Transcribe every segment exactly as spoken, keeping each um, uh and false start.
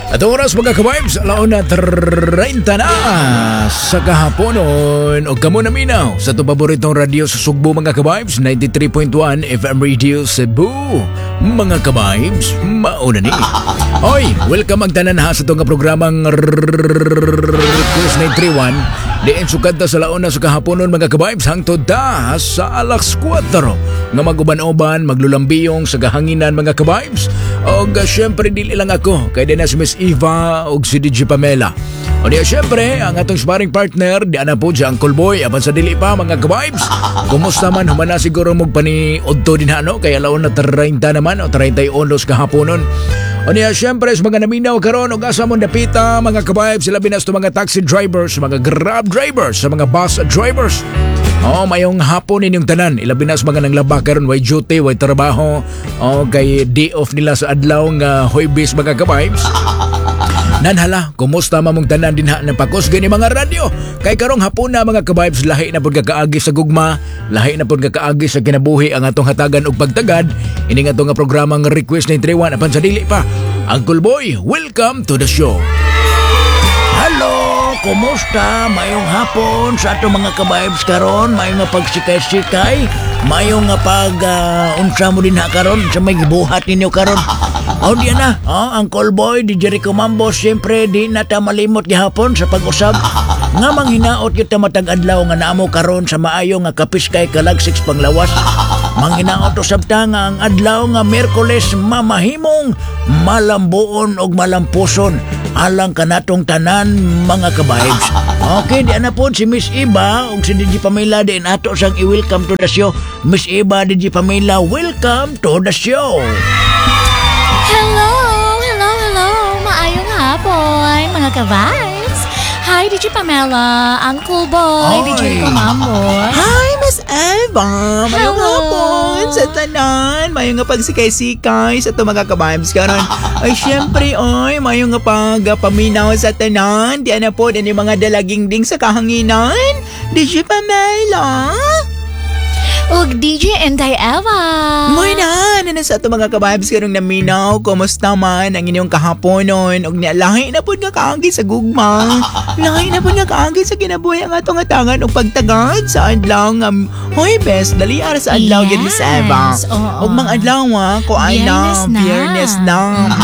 At oras mga ka-vibes, alaon na treinta na sa kahaponon o kamo na minaw sa itong paboritong radio sa Sugbo mga ka-vibes, ninety-three point one F M Radio Cebu. Mga ka-vibes, mauna ni. Oy, welcome ang tanan ha sa itong programang Request nine three one. Diin sukad ta sa laon na sa kahaponon mga ka-vibes hangtod ta sa alas kwatro nga maguban-uban, maglulambiyong sa gahanginan mga ka-vibes. O uh, syempre dili lang ako, kay din na si Miss Eva o si D J Pamela. O diya syempre, ang atong sparring partner, di ana po si Uncle Boy, apan sa dili pa mga ka-vibes. Kumusta man, humana siguro magpani-udto din hano, kaya laon na treinta naman o thirty-one kahaponon. O niya, syempre, sa mga naminaw karon o asa mong dapita, mga ka-vibes, sila binas to mga taxi drivers, mga grab drivers, sa mga bus drivers. O, mayong hapon ninyong tanan, ilabi na sa mga nanglaba karon, way duty, way trabaho, o kay day off nila sa adlaw nga Huwebes mga ka-vibes. Nanhala, kumusta mamong tanan din ha ng pakusgan ni mga radyo? Kay karong hapon na mga ka-vibes, lahi na po kakaagi sa gugma, lahi na po kakaagi sa kinabuhi ang atong hatagan ug pagtagad. Ini nga itong programang Request nine three one apan sa dili pa. Uncle Boy, welcome to the show. Hello, kumusta? Mayong hapon sa ato mga ka-vibes karon, mayong nga pagsikay-sikay, mayong nga pag uh, unsa mo din ha karon sa may gibuhat ninyo karon. O oh, diyan na, oh, Uncle Boy, di Jericho Mambo, siyempre di na ta malimot gihapon sa pag-usab. Nga manghinaot yung tamatag-adlaw nga naamo karon sa maayo nga kapiskay kalagsik panglawas. Manghinaot usab ta nga ang adlaw nga Miyerkules mamahimong malambuon og malampuson alang kanatong tanan mga ka-vibes. Okay, di na po si Miss Eva ug si D J Pamela din ato sang i-welcome to the show. Miss Eva, D J Pamela, welcome to the show. Hello, hello, hello. Maayong hapon, mga ka-vibes. Hi, D J Pamela, Uncle Boy, D J Mambo. Hi, Miss Eva. Mayong hapon sa tanan. Mayong nga pagsikay-sikay sa ito mga ka-vibes karon. Ay, syempre, oy, mayong nga pagpaminaw sa tanan. Di na po, din yung mga dalaging ding sa kahanginan. D J Pamela. Ug D J Inday Eva. Moy na, na sa ito mga ka-vibes karong naminaw. Kumusta man ang inyong kahaponon? Ug lahi na po nga kaagi sa gugma. Lahi na po nga kaagi sa kinabuhi ang atong atangan ug pagtagad sa adlaw nga um, Huwebes, dali ara sa adlaw yes. Gid Miss Eva. Ug mga adlaw ko ay na Biyernes na.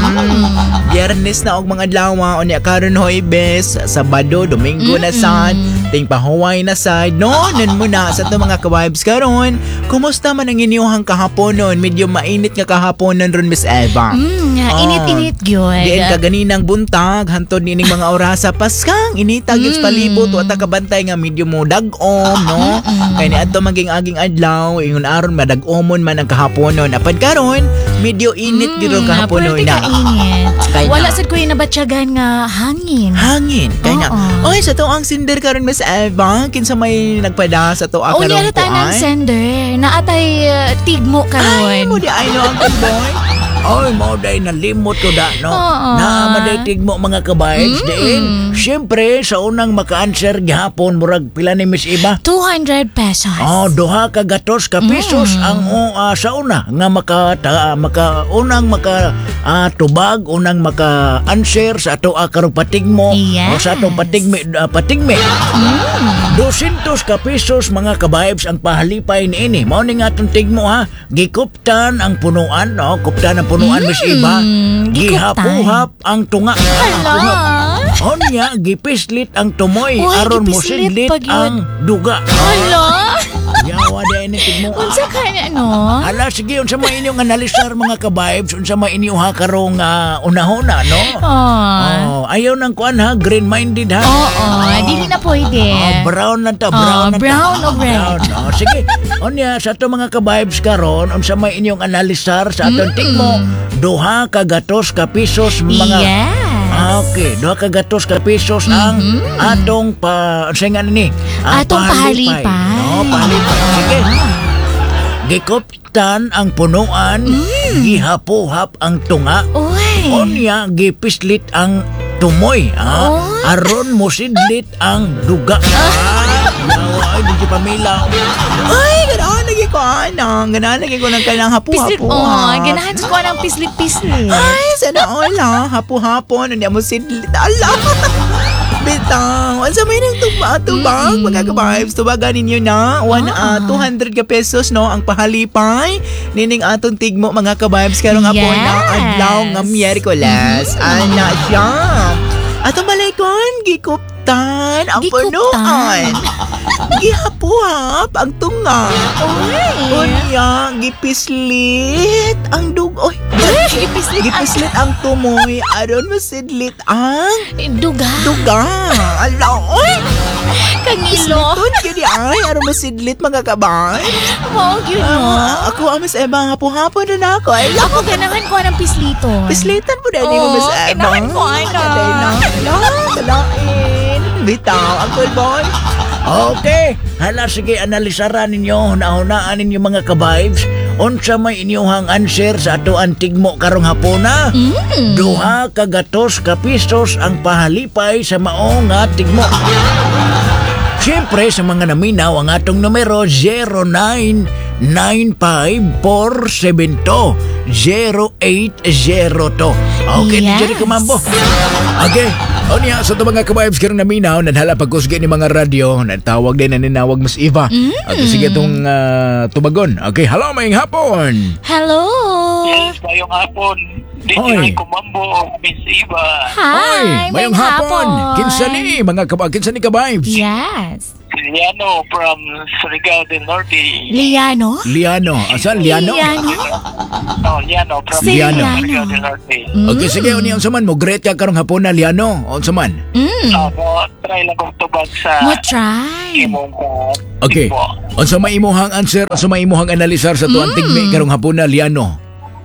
Biyernes na og mga adlaw unya karon Huwebes, Sabado, Domingo na sad, ting pahuway na sad. No, nun muna sa ito mga ka-vibes karon. Kumusta man ang inyong kahaponon? Medyo mainit nga kahaponon ron Miss Eva. Mm, uh, init-init gyud. Diin ka ganinang buntag hantod nining mga orasa paskang initag mm. palibot wa ta kabantay nga medyo mo dag-om no. Mm-mm. Kay ni adto maging aging adlaw ingon aron madag-omon man ang kahaponon. Apad karon medyo init mm, gyud kahaponon na. Init. Wala sad ko nabatyagan nga hangin. Hangin. Kay na. Oy sa to ang sinder karon Miss Eva kinsa may nagpada sa to karon. O niya tanang sender. Naatay uh, tigmo karon. Ay, mo di ay no, Uncle Boy. Ay, mo day nalimot ko da, no? Uh-uh. Naamaday tigmo mga ka-vibes mm. din. Siyempre, sa unang maka-answer gihapon, murag pila ni Miss Eva? two hundred pesos. Oh, duha ka gatos ka pesos mm. ang uh, sa una nga maka, ta, maka unang maka uh, tubag, unang maka-answer sa ato uh, karong patigmo. Yes. O sa atong patigme, uh, patigme. Mm. two hundred ka pesos mga ka-vibes ang pahalipay ni ini. Mao ni nga atong tigmo ha. Gikuptan ang punuan, no? Kuptan ang punuan. Punuan Miss Eva, gihapuhap ang tunga. Hala. Onya, gipislit ang tumoy. Uy, aron mo sidlit ang duga. Hala. Yawa din ni tigmo. Unsa kanya no? Hala, sige, unsa may inyong analisar mga ka-vibes, unsa may inyong ha karong uh, unahona, no? Oh. Oh, ayaw nang kuan ha, green-minded ha. Oo, oh, oh. Dili na pwede. Oh, brown lang ta, brown oh, lang brown ta. o red. Brown, oh, sige. Onya, sa to mga ka-vibes karon, unsa may inyong analisar sa aton tigmo, duha ka gatos ka pesos mga. Yes. Okay, duha ka gatos ka pesos mm-hmm. ang atong pa singan ni. Atong pahalipay. No, pahalipay. Sige. Gikuptan ang punuan, mm. gihapuhap ang tunga. Uy. Onya gipislit ang tumoy. Ah, oh. Aron mo sidlit ang duga. Ah, yawa ay di Pamela. Ay, ganahan lagi ko anang, ganahan lagi ko ng kanang hapu-hapu. Pislit, oh, ganahan ko ng pislit-pislit. Ay, sana Ala, ala, hapo-hapon, ano mo sidlit, ala. Bitaw, asa may nang tuba-tubag, mga ka-vibes, tubagan ninyo na, one, uh, two hundred ka pesos, no, ang pahalipay, nining atong tigmo, mga ka-vibes, karong Yes. apo na, adlaw nga miyerkules, ana siya. Atong balaykon, gikuptan, ang Gikuptan. punuan. Gihapuhap, ang tunga. Uy. Unya, gipislit, ang dugo. Oy, Gipislit ang- gipislit ang tumoy, aron masidlit ang Duga. duga. Ala, oy! Kangilo. Tun, gini ay, aron masidlit, mga kabay. Wow, yun no. Ah, ako, amas Eba, hapo-hapo na na ako. Ay, Ako ganahan ko ng pislito. pislitan po dahil Oo, mo, Miss Eba. ganahan ko, ano. Aday na, ala, talain. Bitaw, Uncle Boy. Okay, hala sige analisaran ninyo, hunahunaan ninyo mga ka-vibes. Unsa may inyong answer sa ato ang tigmo karong hapuna? Mm. Duha ka gatos ka pisos ang pahalipay sa mao nga tigmo. Siyempre sa mga naminaw ang atong numero zero nine nine five four seven two zero eight zero two. Okay, Yes. yes. Kumambo. Okay. O niya, sa ito mga ka-vibes karong naminaw, nanhala pagkusgay ni mga radyo, natawag din na ninawag Mas Eva. Okay, sige itong uh, tubagon. Okay, hello, maying hapon. Hello. Yes, ngayong hapon. Dito Oy. ay kumambo, Miss Eva. Hi. mayong hapon. Kinsa ni, mga ka kinsa ni ka-vibes? Yes. Liano from Surigao del Norte. Liano? Liano. Asan, Liano? Liano? Oh, Liano from Si Liano. Surigao del Norte. Okay, sige, o niya, unsa man, mo great ka karong hapon na, Liano. O, unsa man? Mm. Ah, mo, try lang kong tubag sa Mo try. imong uh, Okay. tigmo. Unsa may imuhang answer, unsa may imuhang analisar sa tuang tigmi karong hapon na, Liano?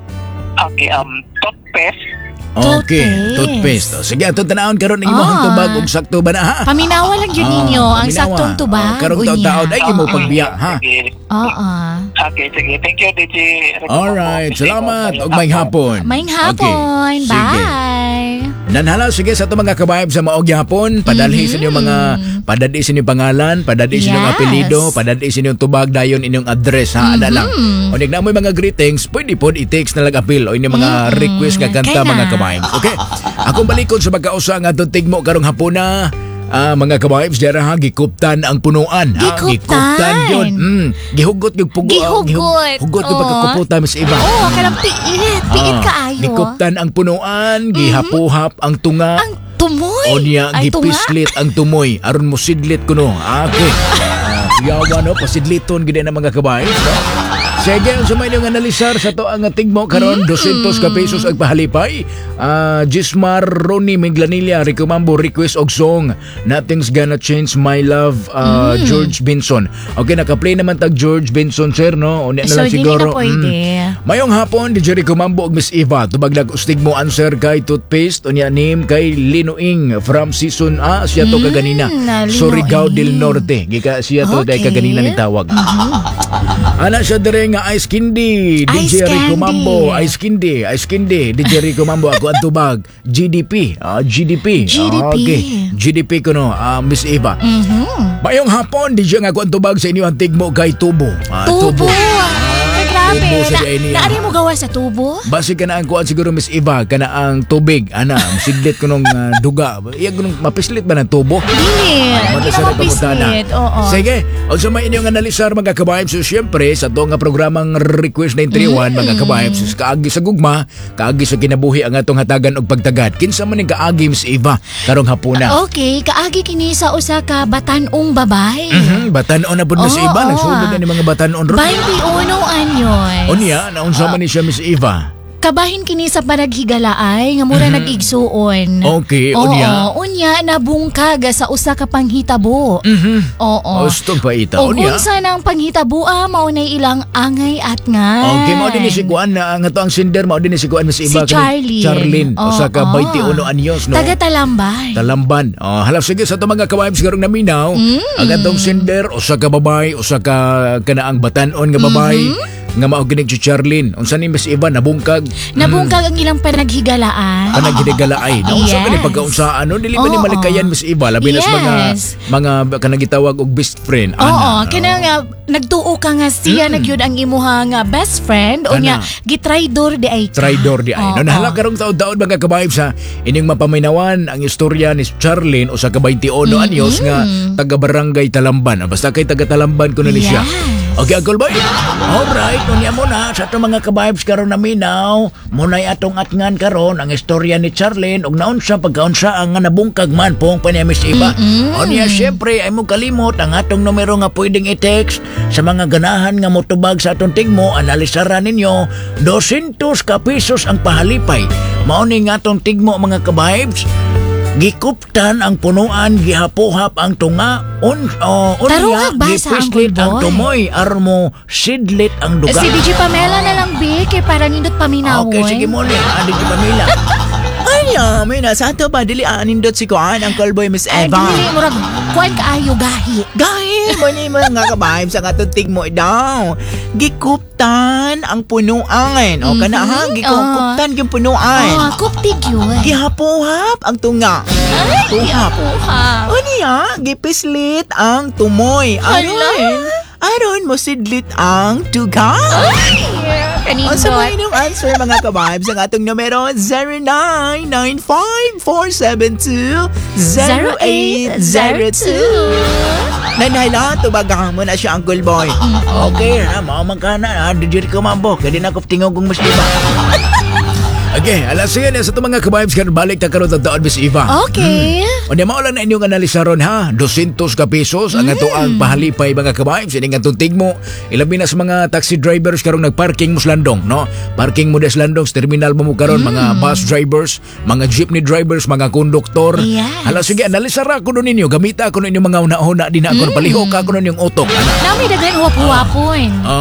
Okay, um, toothpaste. Okay, Toothpaste. toothpaste. O, sige, atong tanawon karon ang imuhang Ah. tubag ug sakto ba na, ha? Paminawa lang yun ninyo. Ang paminawa. saktong tubag. Oh, karong Unya. taon-taon ay gimo Ah, pagbiya, ha? Sige. Oo. Okay, sige. Thank you, D J. Alright, salamat ug may hapon. May hapon. Okay, sige. Bye. Nanhala sige sa itong mga kabayab sa maog hapon, padalhi sa inyong mga padadi sa inyong pangalan, padadi sa inyong Yes. apelyido, padadi sa inyong tubag dayon inyong address ha, ana lang. O nig na mo mga greetings, pwede pod i-text na lang apil o inyong mga request nga kanta Kaya na. mga kabayab. Okay? Akong balikod sa magkausa nga atong tigmo karong hapuna. Ah, mga kabayabs, dara ha, gikuptan ang punuan. Ha? Gikuptan. yun. Mm, gihugot yung pugo. ah, Gihugot. gihug- Hugot yung Oo. pagkakuputan, Miss Eva. Oo, kanang piit. Piit Ah, kaayo. Gikuptan ang punuan, gihapuhap ang tunga. Ang tumoy. O niya, Ay, tunga. gipislit ang tumoy. Aron mo sidlit ko no. Okay. Uh, yawa no, pasidliton gid na mga kabayan. No? Sige, ang sumay niyong analisar sa to ang tigmo karon two hundred ka pesos ang pahalipay. Ah, Gismar Ronnie Minglanilla rekomambo request og song Nothing's Gonna Change My Love ah, George Benson. Okay, naka-play naman tag George Benson sir no. Unya na So, lang dili siguro. na pwede. mm. Mayong hapon di Jerry Kumambo og Miss Eva tubag nag ustig mo answer kay toothpaste unya name kay Linoing from season A siya to kaganina. na Linoing. Surigao del Norte. Gika siya to dahil Okay. kaganina ni tawag. Ana siya dire nga Ice Candy, D J Ice Rico Candy. Mambo, Ice Candy, Ice Candy, D J Rico Mambo ako ang tubag, G D P, ah, G D P. G D P. Okay, G D P ko no, ah, Miss Eva. Mhm. Mayong hapon, di siya nga ako ang tubag sa inyo ang tigmo kay Tubo. Ah, Tubo. Ay, grabe. Tubo sa Na, diay niya. naari mo gawa sa tubo? Basi ka na ang kuan siguro Miss Eva, ka na ang tubig, ana, siglit ko nung ah, duga. Iya ko nung mapislit ba ng tubo? Dili. Hindi na mapislit. Oo. Sige, o sa may inyong analisar mga kabayabs, so syempre sa to nga programang Request nine three one mga kabayabs, so, kaagi sa gugma, kaagi sa kinabuhi ang atong hatagan og pagtagad. Kinsa man ning kaagi Miss Eva karong hapuna? Okay, kaagi kini sa usa ka batanong babay. Mhm, batan-on na pud Miss Oo, Eva, oo. nagsulod na ni mga batan-on ron. twenty-one anyos. O niya, naunsa man ni siya Miss Eva? Kabahin kini sa panaghigalaay nga mura nag-igsuon. Okay, Oo, unya. unya nabungkag sa usa ka panghitabo. Mhm. Oo. Ostong pa ita. O O niya. unsa nang panghitaboa maunay ilang angay at nga. Okay, mao din ni si Kuan na ang ato ang sender mao din ni si Kuan Miss Si Eva. kani- Charlene. Charlene, Oo, usa ka oo. twenty-one anyos no. Taga Talambay. Talamban. Oh, halap sige sa itong mga kawaibs karong naminaw. Mm. Ang atong sender, usa ka babay, usa ka kanaang batanon nga babay. Mm-hmm. nga mao ginig si Charlene. Unsa ni Miss Eva nabungkag? Nabungkag ang ilang panaghigalaan. Panaghigalay. No, unsa Yes. kani pagkaunsaan no dili ba ni Oo. malikayan Miss Eva labi na sa mga Yes. mga kanang gitawag og best friend. Oo, Ana. kana nga nagtuo ka nga siya Mm. nagyud ang imuha nga best friend o Ana. nya gitraydor di ay ka. Traidor di ay. Oo. No, nahala karong taon-taon mga kabayb sa ining mapaminawan ang istorya ni Charlene o sa ka-twenty-one anyos nga taga-barangay Talamban. Basta kay taga-Talamban ko na ni siya. Yes. Okay, Uncle Boy. Alright, unya mo na sa itong mga kabibes karon na minaw. Muna'y atong atngan karon ang istorya ni Charlene ug naunsa pagkaunsa ang nga nabungkag man pong pa niya Miss Eva. Unya, syempre, ay mo kalimot ang atong numero nga pwedeng i-text sa mga ganahan nga motubag sa atong tigmo. Analisara ninyo, two hundred ka pesos ang pahalipay. Mao ni nga atong tigmo mga kabibes. Gikuptan ang punuan, gihapuhap ang tunga, un, oh, unya, Tarungag basa ang gipislit ang Boy. tumoy, armo, sidlit ang duga. Si D J Pamela na lang, B, kay para nindot paminawon. Okay, sige mo ni. Adi si Pamela. Anya, may nasa ato ba dili anindot si Kuan, Uncle Boy, Miss Ay, Eva. dili, murag, kuwan kaayo gahi. Gahil mo ni mga ka-vibes ang atong tigmo daw. Gikuptan ang punuan. O kana ha, Mhm, gikuptan yung punuan. Ah, kuptig yun. Gihapuhap ang tunga. Ay, Tuhap. gihapuhap. O niya, gipislit ang tumoy. Aron, Hala. aron mo sidlit ang tuga. Ay, kanindot. O sabay ng answer mga ka-vibes ang atong numero zero nine nine five four seven two zero eight zero two. Nanayla, tubagahan mo na siya, Uncle Boy. Okay, na, mao man ka na. Ha? Dijir ka mambo. Kaya din ako tingog kong mas iba. Okay, alas yan sa itong mga kabibes karon balik ta karon taon Miss Eva. Okay. O niya mao lang na inyong analisaron ha. two hundred ka pesos ang ato ang pahalipay mga kabibes. Ini nga tigmo. Ilabi na sa mga taxi drivers karong nagparking mo sa landong, no? Parking mo des landong sa terminal mo mo karon mga bus drivers, mga jeepney drivers, mga konduktor. Yes. Hala sige, analisara ko nun ninyo. Gamita ko nun yung mga una-una din ako. Paliho ka ko nun yung utok. Ana. Nami daghan huwap-huwapon.